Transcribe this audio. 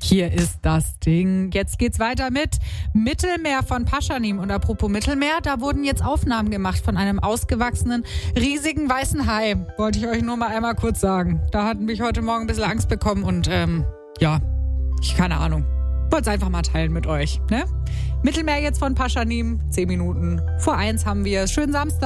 Hier ist das Ding. Jetzt geht's weiter mit Mittelmeer von Paschanim. Und apropos Mittelmeer, da wurden jetzt Aufnahmen gemacht von einem ausgewachsenen, riesigen weißen Hai. Wollte ich euch nur mal einmal kurz sagen. Da hatten mich heute Morgen ein bisschen Angst bekommen und keine Ahnung. Wollte es einfach mal teilen mit euch, ne? Mittelmeer jetzt von Paschanim, 10 Minuten vor 1 haben wir. Schönen Samstag.